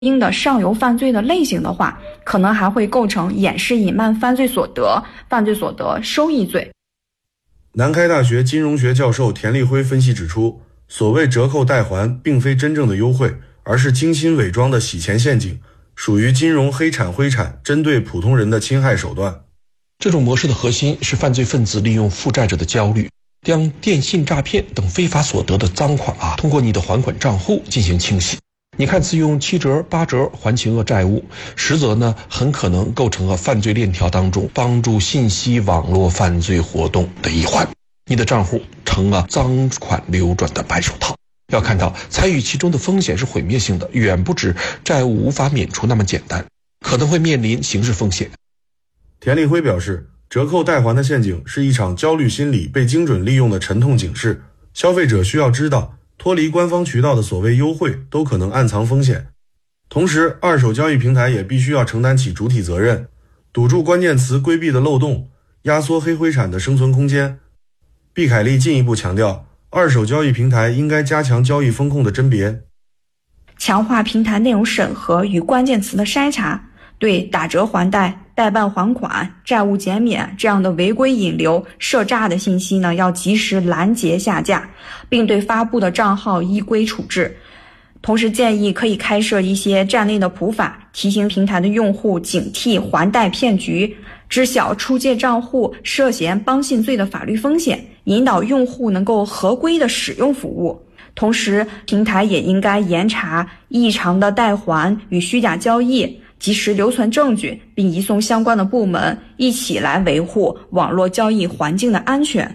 应的上游犯罪的类型的话，可能还会构成掩饰隐瞒犯罪所得收益罪。 南开大学金融学教授田立辉分析指出，所谓折扣代还并非真正的优惠，而是精心伪装的洗钱陷阱，属于金融黑产灰产针对普通人的侵害手段。 这种模式的核心是犯罪分子利用负债者的焦虑，将电信诈骗等非法所得的赃款通过你的还款账户进行清洗。你看似用7折8折还清了债务，实则呢很可能构成了犯罪链条当中帮助信息网络犯罪活动的一环，你的账户成了赃款流转的白手套。要看到参与其中的风险是毁灭性的，远不止债务无法免除那么简单，可能会面临刑事风险。 田立辉表示，折扣代还的陷阱是一场焦虑心理被精准利用的沉痛警示，消费者需要知道，脱离官方渠道的所谓优惠都可能暗藏风险。同时，二手交易平台也必须要承担起主体责任，堵住关键词规避的漏洞，压缩黑灰产的生存空间。毕凯利进一步强调，二手交易平台应该加强交易风控的甄别， 强化平台内容审核与关键词的筛查，对打折还贷、代办还款、债务减免这样的违规引流、涉诈的信息呢，要及时拦截下架，并对发布的账号依规处置。同时建议可以开设一些站内的普法，提醒平台的用户警惕还贷骗局，知晓出借账户涉嫌帮信罪的法律风险，引导用户能够合规的使用服务。同时，平台也应该严查异常的代还与虚假交易，及时留存证据，并移送相关的部门，一起来维护网络交易环境的安全。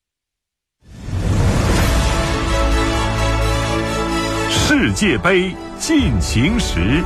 世界杯进行时，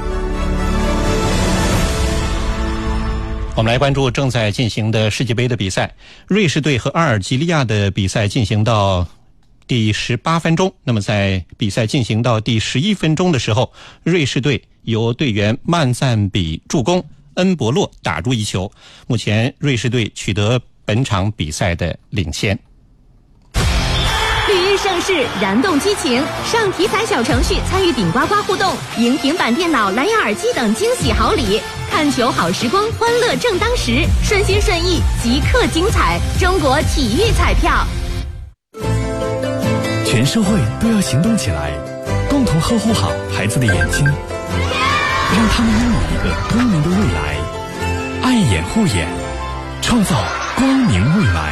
我们来关注正在进行的世界杯的比赛。瑞士队和阿尔及利亚的比赛进行到第18分钟，那么在比赛进行到第11分钟的时候，瑞士队由队员曼赞比助攻，恩博洛打入一球，目前瑞士队取得本场比赛的领先。 绿日盛世，燃动激情，上体彩小程序参与顶呱呱互动，赢平板电脑、蓝牙耳机等惊喜好礼。看球好时光，欢乐正当时，顺心顺意，即刻精彩。中国体育彩票。 全社会都要行动起来，共同呵护好孩子的眼睛，让他们拥有一个光明的未来。爱眼护眼，创造光明未来。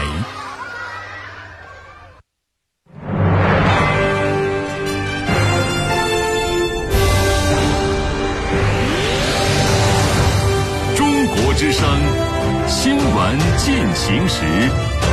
中国之声新闻进行时。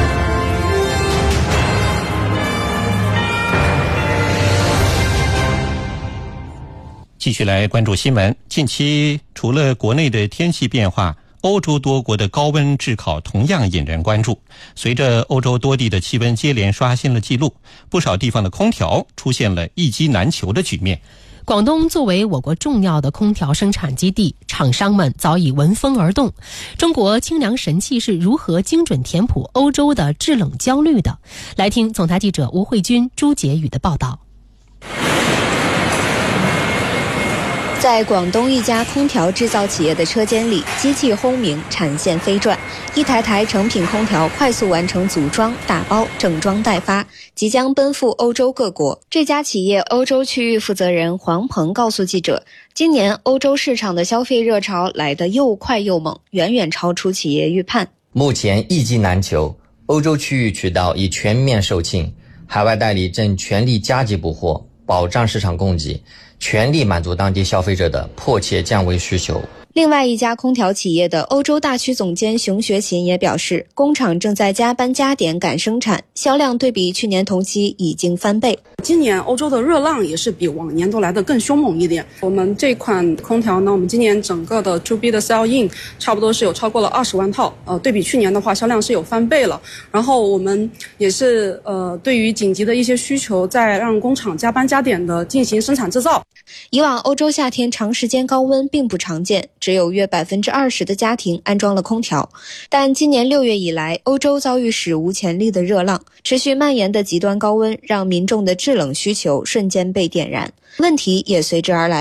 继续来关注新闻。近期除了国内的天气变化，欧洲多国的高温炙烤同样引人关注。随着欧洲多地的气温接连刷新了纪录，不少地方的空调出现了一机难求的局面。 广东作为我国重要的空调生产基地，厂商们早已闻风而动。中国清凉神器是如何精准填补欧洲的制冷焦虑的？来听总台记者吴慧君、朱洁宇的报道。 在广东一家空调制造企业的车间里，机器轰鸣，产线飞转，一台台成品空调快速完成组装、打包、整装待发，即将奔赴欧洲各国。这家企业欧洲区域负责人黄鹏告诉记者，今年欧洲市场的消费热潮来得又快又猛，远远超出企业预判。 目前一机难求，欧洲区域渠道已全面售罄，海外代理正全力加急补货，保障市场供给，全力满足当地消费者的迫切降温需求。 另外一家空调企业的欧洲大区总监熊学勤也表示，工厂正在加班加点赶生产，销量对比去年同期已经翻倍。 今年欧洲的热浪也是比往年都来得更凶猛一点。我们这款空调呢，我们今年整个的 To B 的 sell in 差不多是有超过了20万套，对比去年的话销量是有翻倍了。然后我们也是对于紧急的一些需求，在让工厂加班加点的进行生产制造。 以往欧洲夏天长时间高温并不常见，只有约20%的家庭安装了空调。但今年6月以来，欧洲遭遇史无前例的热浪，持续蔓延的极端高温让民众的制冷需求瞬间被点燃。问题也随之而来，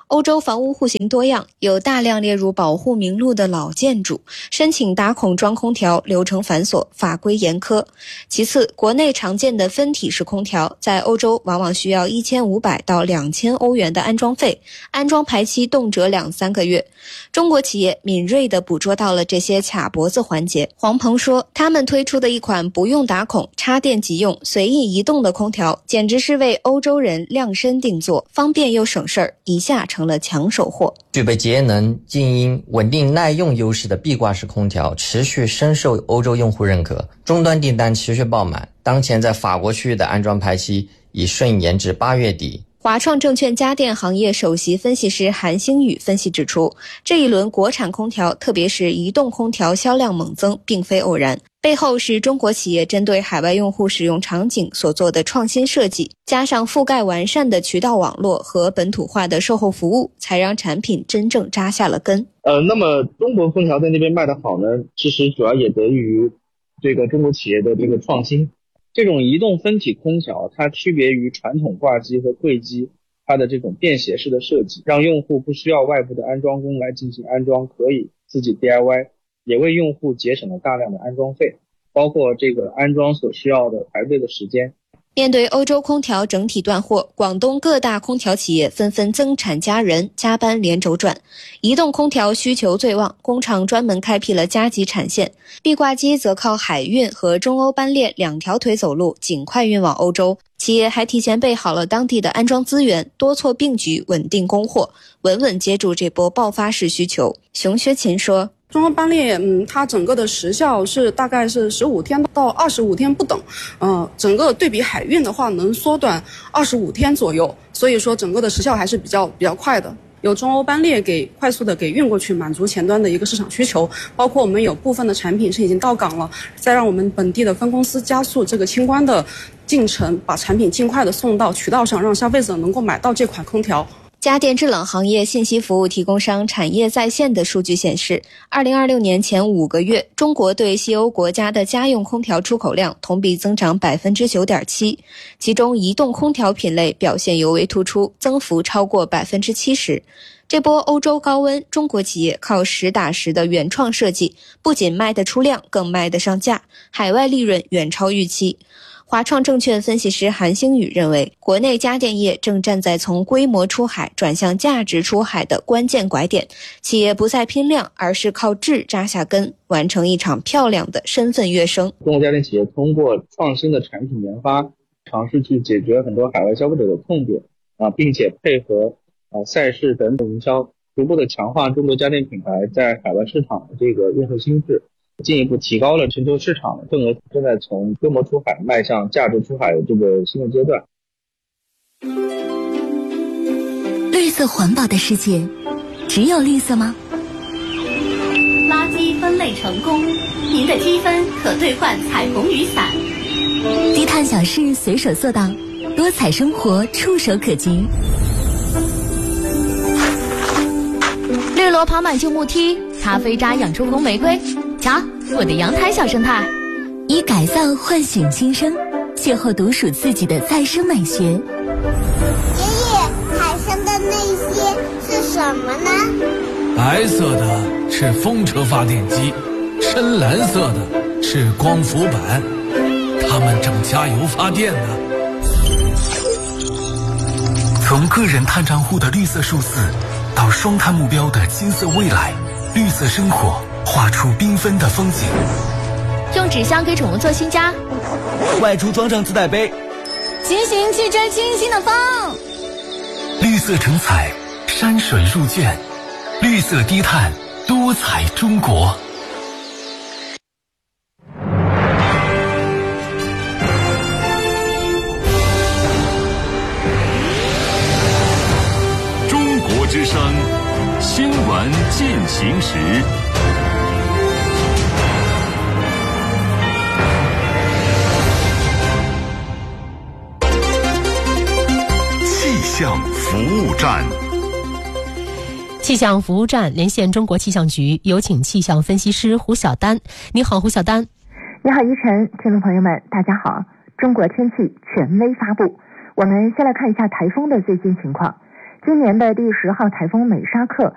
欧洲房屋户型多样，有大量列入保护名录的老建筑，申请打孔装空调流程繁琐，法规严苛。其次，国内常见的分体式空调在欧洲往往需要1500到2000欧元的安装费，安装排期动辄2-3个月。中国企业敏锐地捕捉到了这些卡脖子环节。黄鹏说，他们推出的一款不用打孔、插电即用、随意移动的空调，简直是为欧洲人量身定做，方便又省事儿，一下成了抢手货。 具备节能、静音、稳定、耐用优势的壁挂式空调持续深受欧洲用户认可，终端订单持续爆满。当前在法国区域的安装排期已顺延至8月底。 华创证券家电行业首席分析师韩星宇分析指出，这一轮国产空调，特别是移动空调销量猛增，并非偶然，背后是中国企业针对海外用户使用场景所做的创新设计，加上覆盖完善的渠道网络和本土化的售后服务，才让产品真正扎下了根。 那么中国空调在那边卖得好呢，其实主要也得益于这个中国企业的这个创新。这种移动分体空调，它区别于传统挂机和柜机，它的这种便携式的设计，让用户不需要外部的安装工来进行安装，可以自己 DIY， 也为用户节省了大量的安装费，包括这个安装所需要的排队的时间。 面对欧洲空调整体断货，广东各大空调企业纷纷增产加人，加班连轴转。移动空调需求最旺，工厂专门开辟了加急产线，壁挂机则靠海运和中欧班列2条腿走路，尽快运往欧洲。企业还提前备好了当地的安装资源，多措并举，稳定供货，稳稳接住这波爆发式需求。熊学勤说， 中欧班列，它整个的时效是大概是15天到25天不等，整个对比海运的话，能缩短25天左右，所以说整个的时效还是比较快的。有中欧班列快速的给运过去，满足前端的一个市场需求，包括我们有部分的产品是已经到港了，再让我们本地的分公司加速这个清关的进程，把产品尽快的送到渠道上，让消费者能够买到这款空调。 家电制冷行业信息服务提供商产业在线的数据显示，2026年前5个月，中国对西欧国家的家用空调出口量同比增长 9.7%， 其中移动空调品类表现尤为突出，增幅超过 70%。这波欧洲高温，中国企业靠实打实的原创设计，不仅卖得出量，更卖得上价，海外利润远超预期。华创证券分析师韩星宇认为，国内家电业正站在从规模出海转向价值出海的关键拐点，企业不再拼量，而是靠质扎下根，完成一场漂亮的身份跃升。 中国家电企业通过创新的产品研发，尝试去解决很多海外消费者的痛点并且配合赛事等等营销，逐步的强化中国家电品牌在海外市场的这个认受心智，进一步提高了全球市场的份额，正在从规模出海迈向价值出海的这个新的阶段。 绿色环保的世界，只有绿色吗？ 垃圾分类成功，您的积分可兑换彩虹雨伞。 低碳小事随手做到，多彩生活触手可及。 绿萝跑满旧木梯，咖啡渣养出红玫瑰。瞧，我的阳台小生态。 以改造唤醒新生，邂逅独属自己的再生美学。 爷爷，海上的那些是什么呢？ 白色的是风车发电机，深蓝色的是光伏板，它们正加油发电呢。 从个人碳账户的绿色数字，到双碳目标的金色未来，绿色生活画出缤纷的风景。 用纸箱给宠物做新家， 外出装上自带杯， 骑行汽车轻轻的放。 绿色成彩，山水入卷，绿色低碳，多彩中国。 中国之声新闻进行时。 气象服务站， 气象服务站连线中国气象局，有请气象分析师胡晓丹。你好，胡晓丹。 你好，依晨，听众朋友们，大家好。中国天气权威发布，我们先来看一下台风的最新情况。 今年的第10号台风美沙克